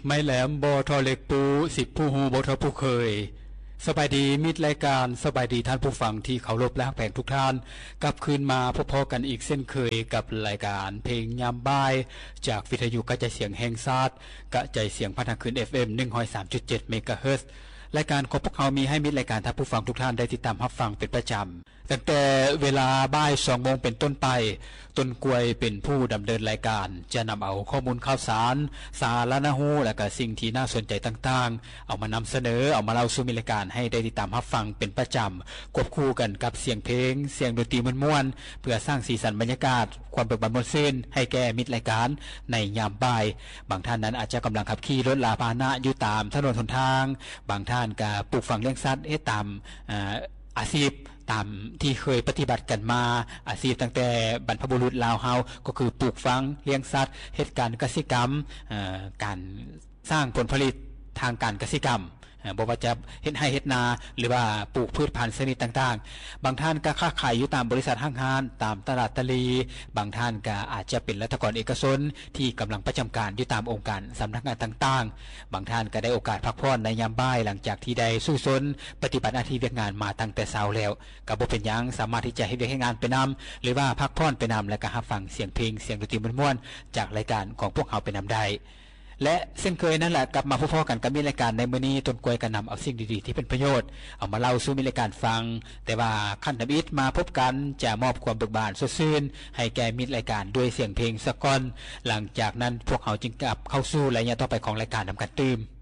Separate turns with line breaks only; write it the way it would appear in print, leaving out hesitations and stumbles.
ไม่แหลมบอทอเล็กปูสิบผู้หูบอทอผู้เคยสบายดีมิตรรายการสบายดีท่านผู้ฟังที่เคารพและแผงทุกท่านกลับคืนมาพบกันอีกเส้นเคยกับรายการเพลงยามบ่ายจากวิทยุกระจายเสียงแห่งชาติกระจายเสียงพันธคืน FM 103.7 เมกะเฮิรตซ์รายการของพวกเขามีให้มิตรรายการท่านผู้ฟังทุกท่านได้ติดตามรับฟังเป็นประจำตั้งแต่เวลาบ่าย 2 โมงเป็นต้นไปต้นกล้วยเป็นผู้ดำเนินรายการจะนำเอาข้อมูลข่าวสารสาระน่ารู้และก็สิ่งที่น่าสนใจต่างๆเอามานำเสนอเอามาเล่าสู่มิตรรายการให้ได้ติดตามรับฟังเป็นประจำควบคู่กันกับเสียงเพลงเสียงดนตรีม่วนๆเพื่อสร้างสีสันบรรยากาศความเบิกบานม่วนซื่นให้แก่มิตรรายการในยามบ่ายบางท่านนั้นอาจจะกำลังขับขี่รถลาพาหนะอยู่ตามถนนหนทางบางท่านก็ปลูกฝังเลี้ยงสัตว์ตามอาชีพตามที่เคยปฏิบัติกันมาอาชีพตั้งแต่บรรพบุรุษลาวเฮาก็คือปลูกฝังเลี้ยงสัตว์เหตุการณ์เกษตรกรรมการสร้างผลผลิตทางการเกษตรกรรมบ่ว่าจะเฮ็ดไร่เฮ็ดนาหรือว่าปลูกพืชพันธุ์ชนิดต่างๆบางท่านก็ค้าขายอยู่ตามบริษัทห้างร้านตามตลาดตะลีบางท่านก็อาจจะเป็นรัฐกรเอกชนที่กำลังประจำการอยู่ตามองค์การสำนักงานต่างๆบางท่านก็ได้โอกาสพักผ่อนในยามบ่ายหลังจากที่ได้สู้ซนปฏิบัติหน้าที่เวียกงานมาตั้งแต่เช้าแล้วก็บ่เป็นหยังสามารถที่จะเฮ็ดเวียกเฮ็ดงานไปนำหรือว่าพักผ่อนไปนำแล้วก็รับฟังเสียงเพลงเสียงดนตรีม่วนๆจากรายการของพวกเราไปนำได้และเช่นเคยนั่นแหละกลับมาพบกันกับมิตรรายการในมื้อนี้ต้นกล้วยก็นำเอาสิ่งดีๆที่เป็นประโยชน์เอามาเล่าสู่มิตรรายการฟังแต่ว่าขั้นทบิดมาพบกันจะมอบความเบิกบานสดชื่นให้แก่มิตรรายการด้วยเสียงเพลงสักก่อนหลังจากนั้นพวกเขาจึงกลับเข้าสู่รายการต่อไปของรายการนำกันตื่ม